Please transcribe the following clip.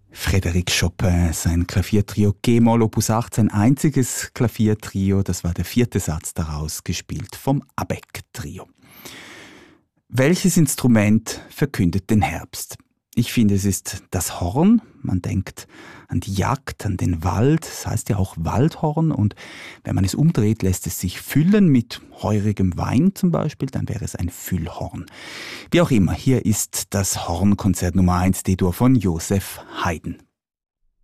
Frédéric Chopin, sein Klaviertrio G-Moll Opus 8, sein einziges Klaviertrio, das war der 4. Satz daraus, gespielt vom Abegg-Trio. Welches Instrument verkündet den Herbst? Ich finde, es ist das Horn. Man denkt an die Jagd, an den Wald. Das heißt ja auch Waldhorn. Und wenn man es umdreht, lässt es sich füllen mit heurigem Wein zum Beispiel. Dann wäre es ein Füllhorn. Wie auch immer, hier ist das Hornkonzert Nummer 1 D-Dur von Joseph Haydn.